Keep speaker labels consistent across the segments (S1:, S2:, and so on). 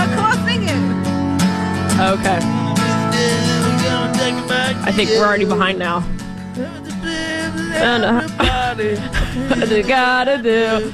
S1: Come on, sing it.
S2: Okay. I think we're already behind now. And what you gotta do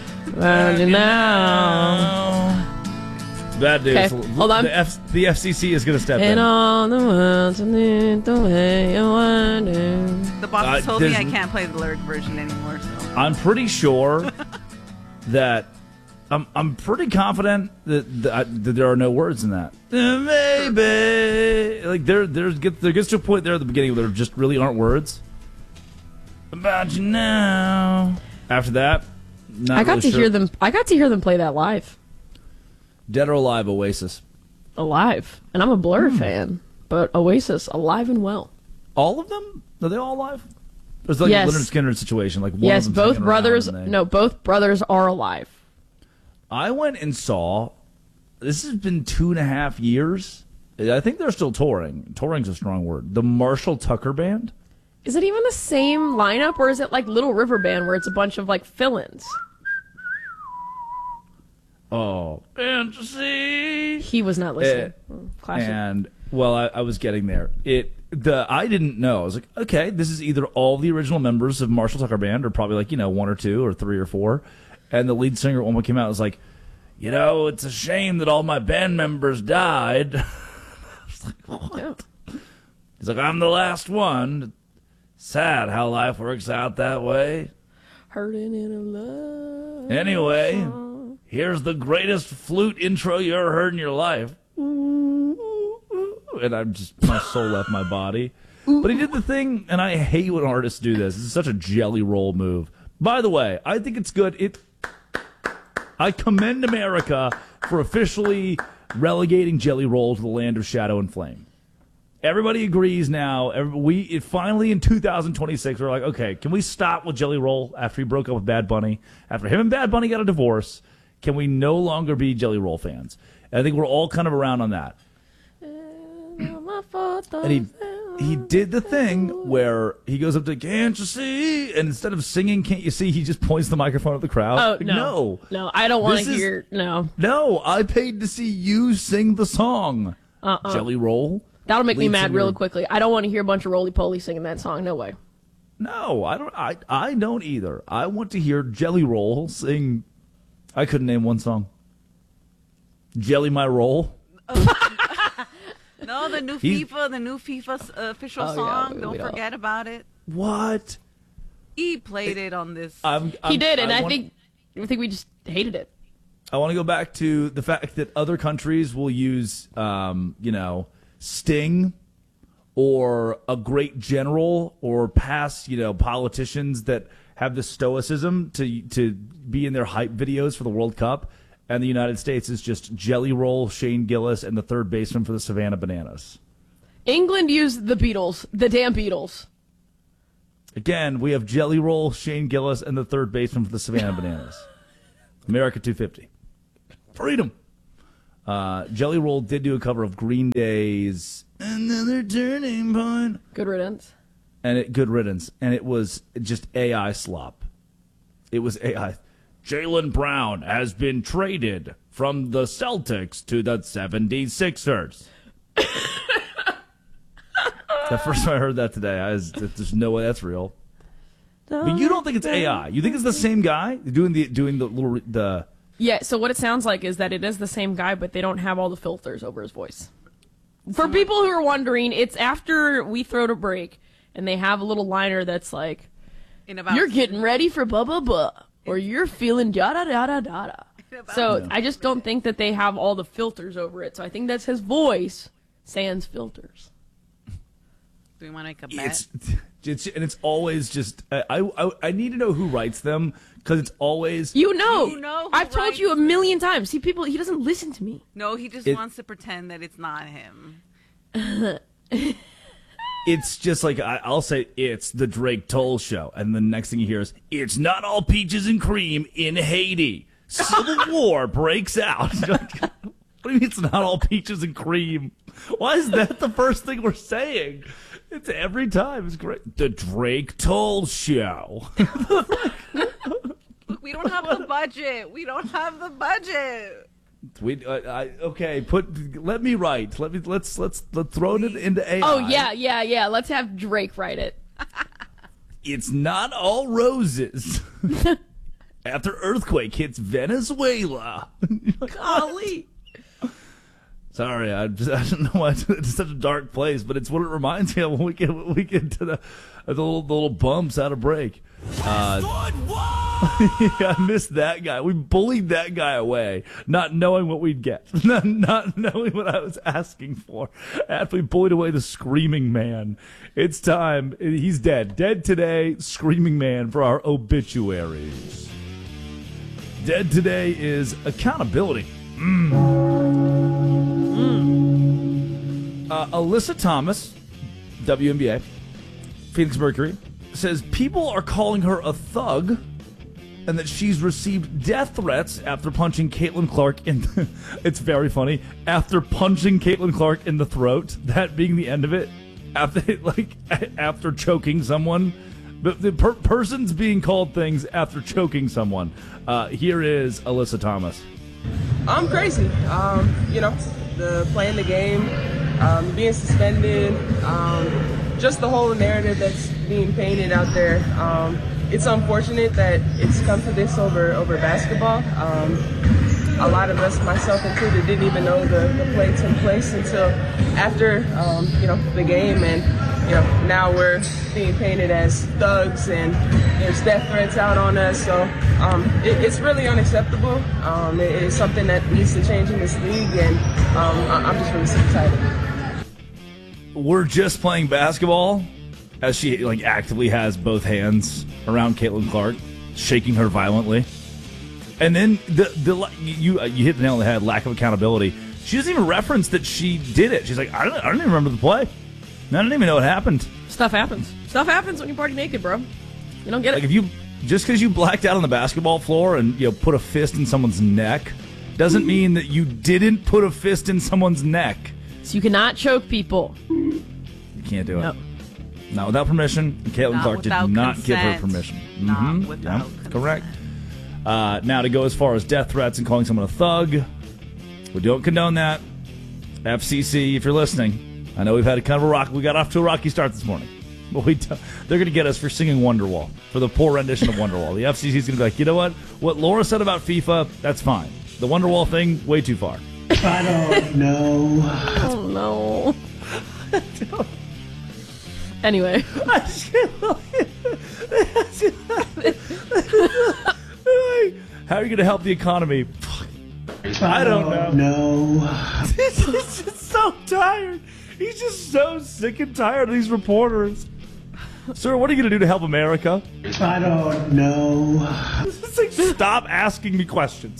S2: now.
S3: Bad news.
S2: Okay, hold on.
S3: The FCC is going to step in.
S2: And all the world to need the way you want to.
S1: The boss told me I can't play the lyric version anymore. So
S3: I'm pretty sure that I'm pretty confident that there are no words in that. Maybe like there gets to a point there at the beginning where there just really aren't words. About you now. After that, not
S2: I got
S3: really
S2: to
S3: sure.
S2: hear them. I got to hear them play that live.
S3: Dead or Alive, Oasis.
S2: Alive, and I'm a Blur fan, but Oasis alive and well.
S3: All of them? Are they all alive? It's like
S2: Yes.
S3: a Leonard Skinner situation. Like one
S2: Yes,
S3: of them's
S2: both
S3: hanging
S2: brothers.
S3: around and
S2: No, both brothers are alive.
S3: I went and saw. This has been 2.5 years. I think they're still touring. Touring's a strong word. The Marshall Tucker Band.
S2: Is it even the same lineup, or is it like Little River Band, where it's a bunch of like fill-ins?
S3: Oh, fantasy.
S2: He was not listening. Classic.
S3: And well, I was getting there. I didn't know. I was like, okay, this is either all the original members of Marshall Tucker Band, or probably like one or two or three or four. And the lead singer at one point came out and was like, it's a shame that all my band members died. I was like, what?
S2: Yeah.
S3: He's like, I'm the last one. Sad how life works out that way.
S2: Hurting in a love.
S3: Anyway, here's the greatest flute intro you ever heard in your life. And my soul left my body. But he did the thing, and I hate when artists do this. This is such a jelly roll move. By the way, I think it's good. I commend America for officially relegating Jelly Roll to the land of shadow and flame. Everybody agrees now. Finally in 2026, we're like, okay, can we stop with Jelly Roll after he broke up with Bad Bunny? After him and Bad Bunny got a divorce, can we no longer be Jelly Roll fans? And I think we're all kind of around on that. And he did the thing where he goes up to "Can't you see?" and instead of singing "Can't you see?" he just points the microphone at the crowd.
S2: Oh,
S3: Like,
S2: no, I don't want to hear. No,
S3: I paid to see you sing the song. Jelly Roll.
S2: That'll make me
S3: Lead
S2: mad
S3: singer.
S2: really quickly. I don't want to hear a bunch of roly poly singing that song. No way.
S3: No, I don't. I don't either. I want to hear Jelly Roll sing. I couldn't name one song. Jelly My Roll.
S1: no, the new FIFA official song. Don't forget about it.
S3: What?
S1: He played it on this.
S2: He did, and I think we just hated it.
S3: I want to go back to the fact that other countries will use, Sting or a great general or past, politicians that have the stoicism to be in their hype videos for the World Cup. And the United States is just Jelly Roll, Shane Gillis, and the third baseman for the Savannah Bananas.
S2: England used the Beatles, the damn Beatles.
S3: Again, we have Jelly Roll, Shane Gillis, and the third baseman for the Savannah Bananas. America 250. Freedom. Jelly Roll did do a cover of Green Day's Another Turning Point.
S2: Good riddance.
S3: Good riddance. And it was just AI slop. It was AI. Jaylen Brown has been traded from the Celtics to the 76ers. The first time I heard that today, there's no way that's real. But you don't think it's AI. You think it's the same guy doing the
S2: Yeah, so what it sounds like is that it is the same guy, but they don't have all the filters over his voice. For people who are wondering, it's after we throw to break, and they have a little liner that's like, you're getting ready for blah, blah, blah, or you're feeling da-da-da-da-da-da. So I just don't think that they have all the filters over it. So I think that's his voice, sans filters.
S1: Do we want to make a bet?
S3: It's always just I need to know who writes them because it's always
S2: you know
S1: who
S2: I've told
S1: writes
S2: you a million times. See, people, he doesn't listen to me.
S1: No, he just wants to pretend that it's not him.
S3: It's just like I'll say it's the Drake Toll show, and the next thing you hear is it's not all peaches and cream in Haiti. Civil war breaks out. What do you mean it's not all peaches and cream? Why is that the first thing we're saying? It's every time. It's great. The Drake Toll show.
S1: We don't have the budget. We don't have the budget.
S3: Okay. Let me write. Let's throw it into AI.
S2: Oh yeah. Let's have Drake write it.
S3: It's not all roses. After earthquake hits Venezuela.
S1: Golly.
S3: Sorry, I don't know why it's such a dark place, but it's what it reminds me of when we get to the little bumps out of break. Yeah, I missed that guy. We bullied that guy away, not knowing what we'd get, not knowing what I was asking for. After we bullied away the screaming man, it's time. He's dead. Dead today, screaming man for our obituaries. Dead today is accountability. Alyssa Thomas, WNBA, Phoenix Mercury, says people are calling her a thug and that she's received death threats after punching Caitlin Clark it's very funny, after punching Caitlin Clark in the throat, that being the end of it, after choking someone. The person's being called things after choking someone. Here is Alyssa Thomas.
S4: I'm crazy. Playing the game, being suspended, just the whole narrative that's being painted out there. It's unfortunate that it's come to this over basketball. A lot of us, myself included, didn't even know the play took place until after, the game, and now we're being painted as thugs, and there's death threats out on us. So it's really unacceptable. It is something that needs to change in this league, and I'm just really so excited.
S3: We're just playing basketball, as she actively has both hands around Caitlin Clark, shaking her violently. And then you hit the nail on the head, lack of accountability. She doesn't even reference that she did it. She's like, I don't even remember the play. I don't even know what happened.
S2: Stuff happens. Stuff happens when you party naked, bro. You don't get it.
S3: Just because you blacked out on the basketball floor and put a fist in someone's neck doesn't mean that you didn't put a fist in someone's neck.
S2: So you cannot choke people.
S3: You can't do it. Not without permission. Caitlin Clark did not give her permission.
S1: Not without consent.
S3: Correct. Now, to go as far as death threats and calling someone a thug, we don't condone that. FCC, if you're listening, I know we got off to a rocky start this morning, but they're going to get us for singing Wonderwall, for the poor rendition of Wonderwall. The FCC is going to be like, you know what Laura said about FIFA, that's fine. The Wonderwall thing, way too far.
S5: I don't know.
S2: Oh no. Anyway.
S3: How are you going to help the economy? I don't know. He's just so tired. He's just so sick and tired of these reporters. Sir, what are you going to do to help America?
S5: I don't know.
S3: It's like, stop asking me questions.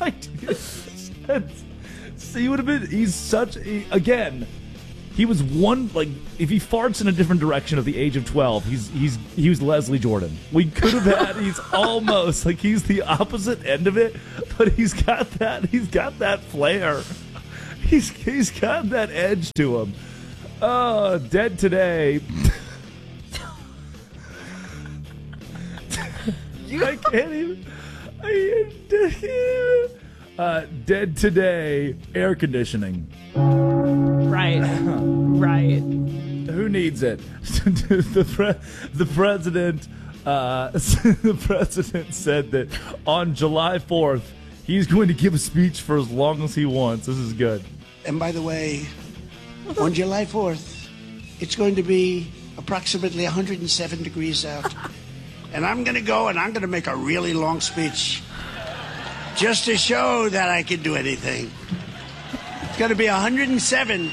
S3: So you would have been, again, he was if he farts in a different direction at the age of 12, he was Leslie Jordan. We could have had, he's almost, he's the opposite end of it, but he's got that flair. He's got that edge to him. Oh, dead today. I can't even. Dead today. Air conditioning.
S2: Right.
S3: Who needs it? The president. The president said that on July 4th he's going to give a speech for as long as he wants. This is good.
S5: And by the way, on July 4th, it's going to be approximately 107 degrees out. And I'm going to go and I'm going to make a really long speech just to show that I can do anything. It's going to be 107.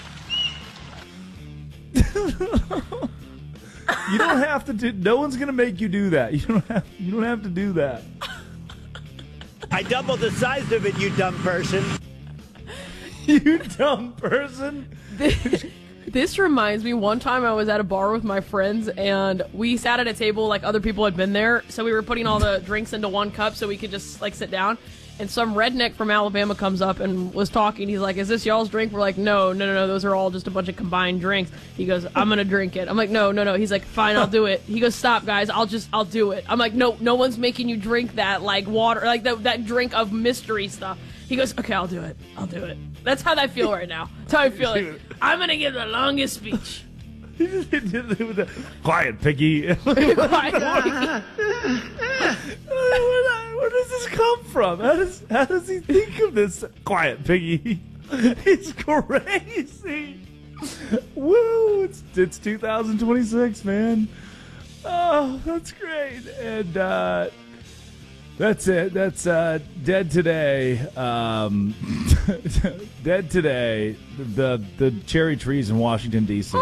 S3: You don't have to do. No one's going to make you do that. You don't have to do that.
S6: I doubled the size of it, you dumb person.
S3: You dumb person.
S2: This reminds me, one time I was at a bar with my friends, and we sat at a table like other people had been there, so we were putting all the drinks into one cup so we could just sit down, and some redneck from Alabama comes up and was talking. He's like, is this y'all's drink? We're like, no, those are all just a bunch of combined drinks. He goes, I'm gonna drink it. I'm like, no. He's like, fine, I'll do it. He goes, stop, guys, I'll do it. I'm like, no one's making you drink that, water, that drink of mystery stuff. He goes, okay, I'll do it. That's how I feel right now. That's how I feel. Like, I'm going to give the longest speech.
S3: Quiet, piggy. Where does this come from? How does he think of this? Quiet, piggy. He's crazy. Woo! It's 2026, man. Oh, that's great. And that's it. That's Dead Today. Dead Today. The cherry trees in Washington, D.C.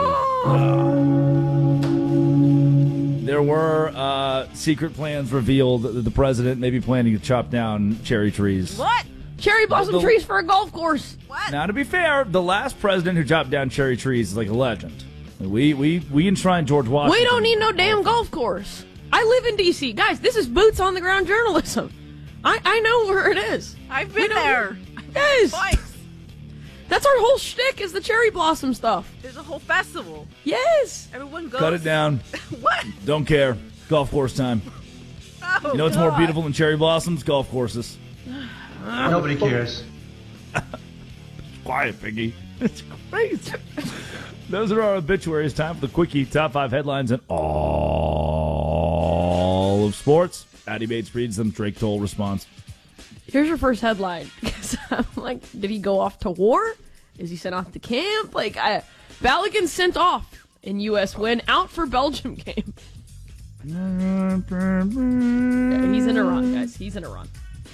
S3: There were secret plans revealed that the president may be planning to chop down cherry trees.
S1: What?
S2: Cherry blossom trees for a golf course.
S1: What?
S3: Now, to be fair, the last president who chopped down cherry trees is like a legend. We enshrine George Washington.
S2: We don't need no damn golf course. I live in D.C. Guys, this is boots on the ground journalism. I know where it is.
S1: I've been there.
S2: Yes.
S1: Twice.
S2: That's our whole shtick is the cherry blossom stuff.
S1: There's a whole festival.
S2: Yes.
S1: Everyone goes.
S3: Cut it down.
S1: What?
S3: Don't care. Golf course time.
S1: Oh,
S3: You know what's more beautiful than cherry blossoms? Golf courses.
S7: Nobody cares.
S3: Quiet, piggy. It's crazy. Those are our obituaries. Time for the quickie top 5 headlines in all of sports. Addy Bates reads them. Drake Toll responds.
S2: Here's your first headline. I'm like, did he go off to war? Is he sent off to camp? Balogun sent off in U.S. win out for Belgium game. Yeah, he's in Iran, guys. He's in Iran.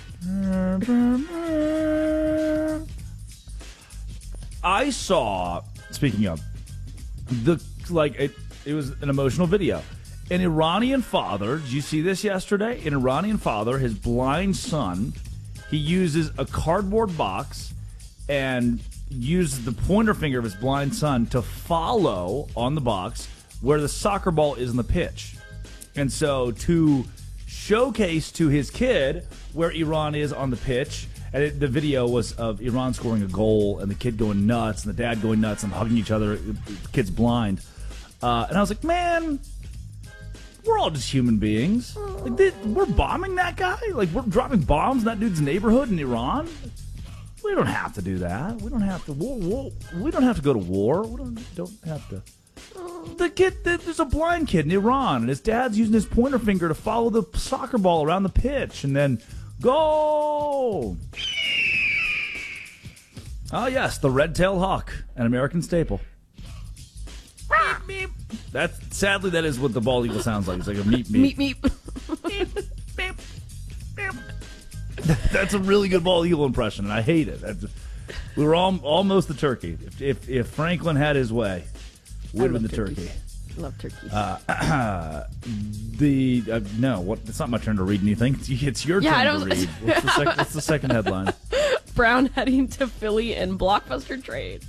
S3: I saw, speaking of, it was an emotional video. An Iranian father, did you see this yesterday? An Iranian father, his blind son, he uses a cardboard box and uses the pointer finger of his blind son to follow on the box where the soccer ball is in the pitch. And so to showcase to his kid where Iran is on the pitch, and the video was of Iran scoring a goal and the kid going nuts and the dad going nuts and hugging each other. The kid's blind. And I was like, man, we're all just human beings. We're bombing that guy? We're dropping bombs in that dude's neighborhood in Iran? We don't have to do that. We don't have to. We don't have to go to war. We don't have to. The kid, there's a blind kid in Iran, and his dad's using his pointer finger to follow the soccer ball around the pitch, and then go. Oh yes, the red-tailed hawk, an American staple. Meep, meep. Sadly, that is what the bald eagle sounds like. It's like a meep meep.
S2: Meep, meep.
S3: Meep, meep, meep. That's a really good bald eagle impression, and I hate it. We were almost the turkey. If Franklin had his way, would have been the turkey.
S2: Love turkeys.
S3: No, it's not my turn to read anything. It's your turn to read. What's the second headline?
S2: Brown heading to Philly in blockbuster trade.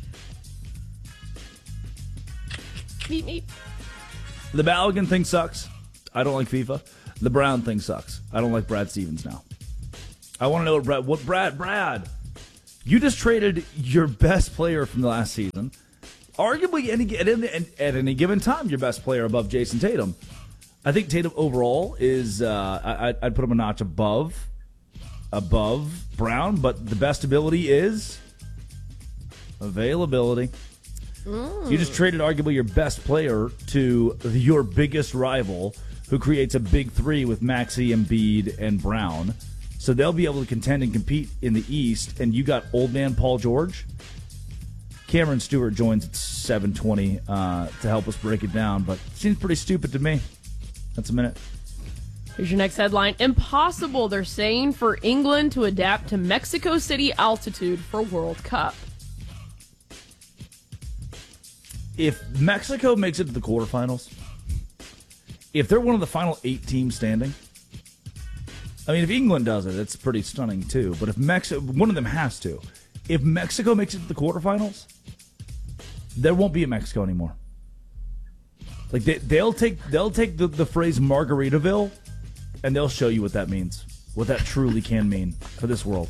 S2: Meep, meep.
S3: The Balogun thing sucks. I don't like FIFA. The Brown thing sucks. I don't like Brad Stevens now. I want to know Brad. You just traded your best player from the last season. Arguably, at any given time, your best player above Jason Tatum. I think Tatum overall is, I'd put him a notch above Brown, but the best ability is availability. You just traded arguably your best player to your biggest rival, who creates a big three with Maxey, Embiid, and Brown. So they'll be able to contend and compete in the East, and you got old man Paul George. Cameron Stewart joins at 7:20 to help us break it down, but it seems pretty stupid to me. That's a minute.
S2: Here's your next headline. Impossible, they're saying, for England to adapt to Mexico City altitude for World Cup.
S3: If Mexico makes it to the quarterfinals, if they're one of the final 8 teams standing, I mean, if England does it, it's pretty stunning too. But if one of them has to. If Mexico makes it to the quarterfinals, there won't be a Mexico anymore. Like they'll take the phrase Margaritaville, and they'll show you what that means, what that truly can mean for this world.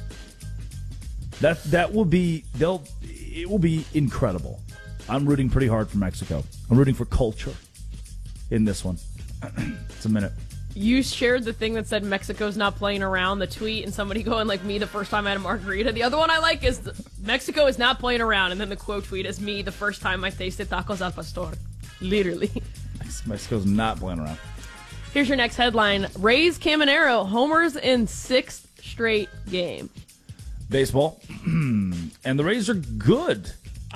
S3: It will be incredible. I'm rooting pretty hard for Mexico. I'm rooting for culture in this one. It's a minute.
S2: You shared the thing that said Mexico's not playing around, the tweet, and somebody going like me the first time I had a margarita. The other one I like is Mexico is not playing around, and then the quote tweet is me the first time I tasted tacos al pastor. Literally.
S3: Mexico's not playing around.
S2: Here's your next headline. Rays Caminero homers in 6th straight game.
S3: Baseball. And the Rays are good.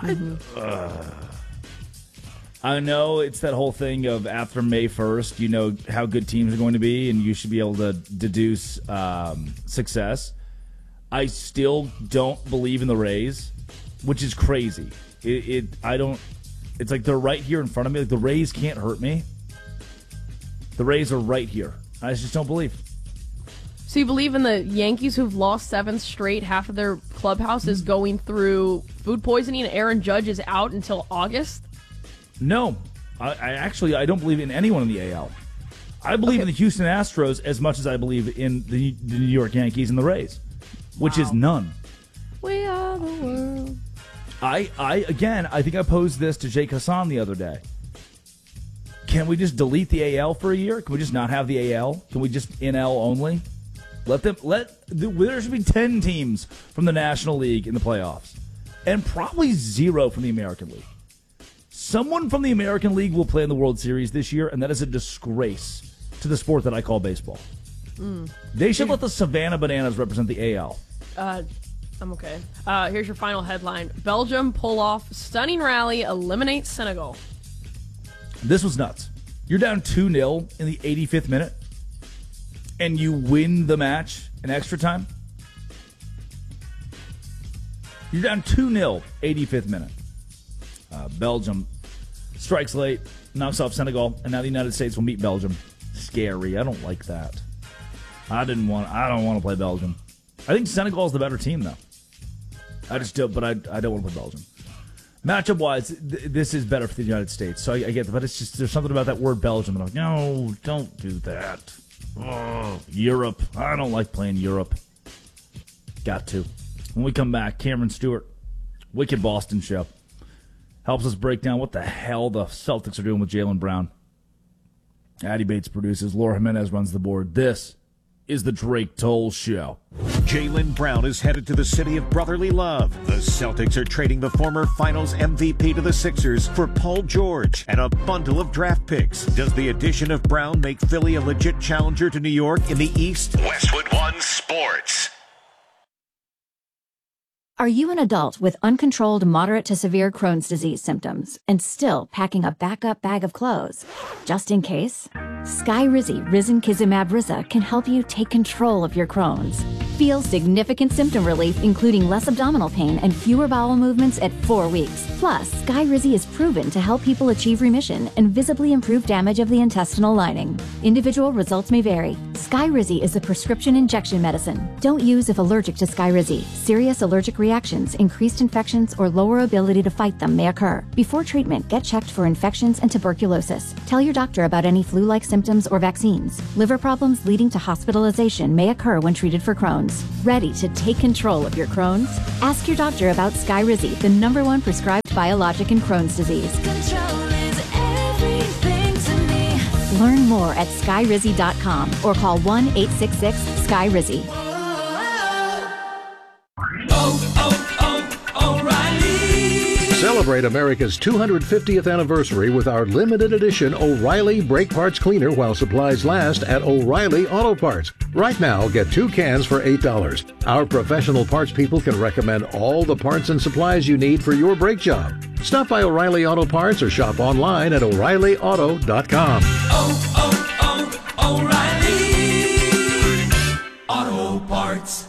S3: I know it's that whole thing of after May 1st, you know how good teams are going to be, and you should be able to deduce success. I still don't believe in the Rays, which is crazy. It's like they're right here in front of me. Like the Rays can't hurt me. The Rays are right here. I just don't believe.
S2: So you believe in the Yankees who've lost 7 straight? Half of their clubhouse is going through food poisoning, and Aaron Judge is out until August?
S3: No. I don't believe in anyone in the AL. I believe in the Houston Astros as much as I believe in the New York Yankees and the Rays, which is none.
S2: We are the world.
S3: I think I posed this to Jake Hassan the other day. Can we just delete the AL for a year? Can we just not have the AL? Can we just NL only? There should be 10 teams from the National League in the playoffs, and probably 0 from the American League. Someone from the American League will play in the World Series this year, and that is a disgrace to the sport that I call baseball. They should let the Savannah Bananas represent the AL.
S2: I'm okay. Here's your final headline. Belgium pull off stunning rally, eliminate Senegal.
S3: This was nuts. You're down 2-0 in the 85th minute, and you win the match in extra time? You're down 2-0, 85th minute. Belgium strikes late, knocks off Senegal, and now the United States will meet Belgium. Scary. I don't like that. I don't want to play Belgium. I think Senegal is the better team, though. I just do, but I don't want to play Belgium. Matchup-wise, this is better for the United States, so I get it, but it's just there's something about that word Belgium, and I'm like, no, don't do that. Oh, Europe. I don't like playing Europe. Got to. When we come back, Cameron Stewart, Wicked Boston Show, helps us break down what the hell the Celtics are doing with Jaylen Brown. Addy Bates produces. Laura Jimenez runs the board. This is the Drake Toll Show.
S8: Jaylen Brown is headed to the city of brotherly love. The Celtics are trading the former Finals MVP to the Sixers for Paul George and a bundle of draft picks. Does the addition of Brown make Philly a legit challenger to New York in the East?
S9: Westwood One Sports.
S10: Are you an adult with uncontrolled moderate to severe Crohn's disease symptoms and still packing a backup bag of clothes? Just in case? Skyrizi Risankizumab Riza can help you take control of your Crohn's. Feel significant symptom relief, including less abdominal pain and fewer bowel movements at 4 weeks. Plus, Skyrizi is proven to help people achieve remission and visibly improve damage of the intestinal lining. Individual results may vary. Skyrizi is a prescription injection medicine. Don't use if allergic to Skyrizi. Serious allergic reactions, increased infections, or lower ability to fight them may occur. Before treatment, get checked for infections and tuberculosis. Tell your doctor about any flu-like symptoms or vaccines. Liver problems leading to hospitalization may occur when treated for Crohn's. Ready to take control of your Crohn's? Ask your doctor about Skyrizi, the #1 prescribed biologic in Crohn's disease.
S11: Control is everything to me.
S10: Learn more at skyrizi.com or call 1-866-SKYRIZI.
S12: Celebrate America's 250th anniversary with our limited edition O'Reilly Brake Parts Cleaner while supplies last at O'Reilly Auto Parts. Right now, get 2 cans for $8. Our professional parts people can recommend all the parts and supplies you need for your brake job. Stop by O'Reilly Auto Parts or shop online at O'ReillyAuto.com.
S11: O'Reilly Auto Parts.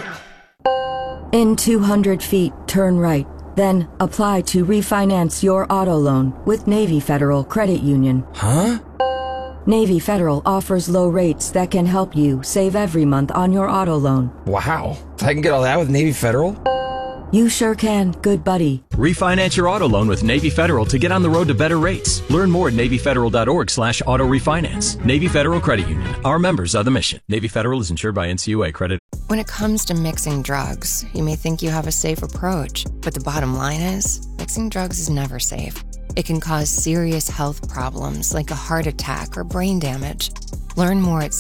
S13: In 200 feet, turn right. Then apply to refinance your auto loan with Navy Federal Credit Union.
S14: Huh?
S13: Navy Federal offers low rates that can help you save every month on your auto loan.
S14: Wow. I can get all that with Navy Federal?
S13: You sure can, good buddy.
S15: Refinance your auto loan with Navy Federal to get on the road to better rates. Learn more at NavyFederal.org/auto refinance. Navy Federal Credit Union. Our members are the mission. Navy Federal is insured by NCUA Credit.
S16: When it comes to mixing drugs, you may think you have a safe approach, but the bottom line is, mixing drugs is never safe. It can cause serious health problems like a heart attack or brain damage. Learn more at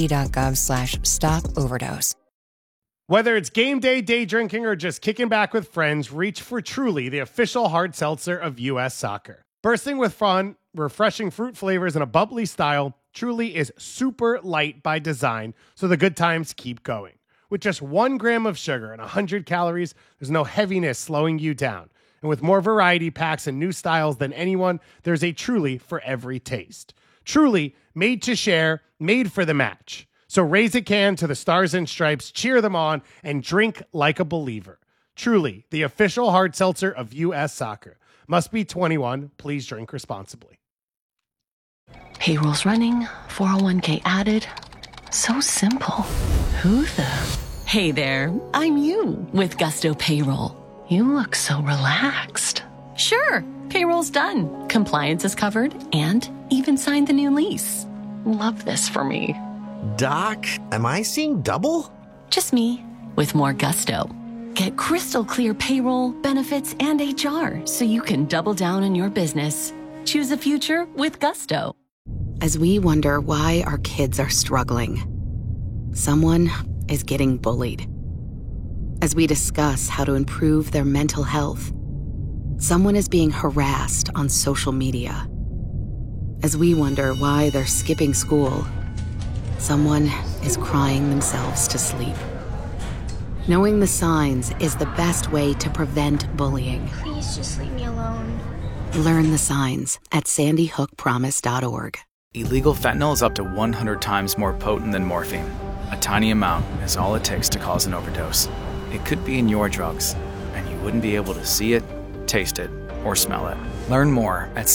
S16: cdc.gov/stop-overdose.
S17: Whether it's game day, day drinking, or just kicking back with friends, reach for Truly, the official hard seltzer of U.S. Soccer. Bursting with fun, refreshing fruit flavors, and a bubbly style, Truly is super light by design, so the good times keep going. With just 1 gram of sugar and 100 calories, there's no heaviness slowing you down. And with more variety packs and new styles than anyone, there's a Truly for every taste. Truly, made to share, made for the match. So raise a can to the Stars and Stripes, cheer them on, and drink like a believer. Truly, the official hard seltzer of U.S. Soccer. Must be 21. Please drink responsibly.
S18: Payroll's running, 401k added. So simple. Who the? Hey there, I'm you with Gusto Payroll. You look so relaxed. Sure, payroll's done. Compliance is covered and even signed the new lease. Love this for me.
S19: Doc, am I seeing double?
S18: Just me with more gusto. Get crystal clear payroll, benefits, and HR so you can double down on your business. Choose a future with Gusto.
S20: As we wonder why our kids are struggling, someone is getting bullied. As we discuss how to improve their mental health, someone is being harassed on social media. As we wonder why they're skipping school, someone is crying themselves to sleep. Knowing the signs is the best way to prevent bullying.
S21: Please just leave me alone.
S20: Learn the signs at sandyhookpromise.org.
S22: Illegal fentanyl is up to 100 times more potent than morphine. A tiny amount is all it takes to cause an overdose. It could be in your drugs, and you wouldn't be able to see it, taste it, or smell it. Learn more at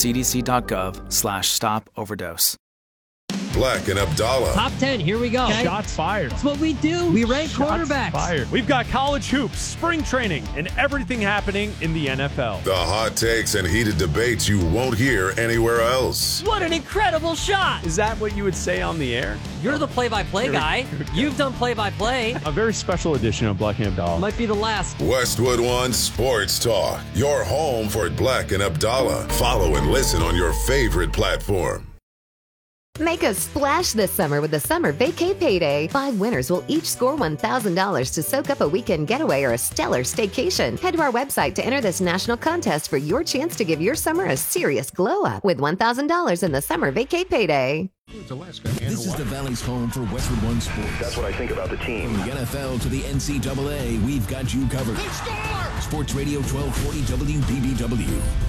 S22: cdc.gov/stop-overdose.
S23: Black and Abdallah.
S24: Top 10, here we go.
S25: Okay. Shots fired.
S24: That's what we do. We rank quarterbacks.
S25: Fired. We've got college hoops, spring training, and everything happening in the NFL.
S23: The hot takes and heated debates you won't hear anywhere else.
S24: What an incredible shot.
S25: Is that what you would say on the air?
S24: You're the play-by-play guy. You've done play-by-play.
S25: A very special edition of Black and Abdallah.
S24: Might be the last.
S23: Westwood One Sports Talk. Your home for Black and Abdallah. Follow and listen on your favorite platform.
S26: Make a splash this summer with the Summer Vacay Payday. 5 winners will each score $1,000 to soak up a weekend getaway or a stellar staycation. Head to our website to enter this national contest for your chance to give your summer a serious glow-up with $1,000 in the Summer Vacay Payday.
S27: This is the Valley's home for Westwood One Sports.
S9: That's what I think about the team.
S27: From the NFL to the NCAA, we've got you covered. Sports Radio 1240 WBBW.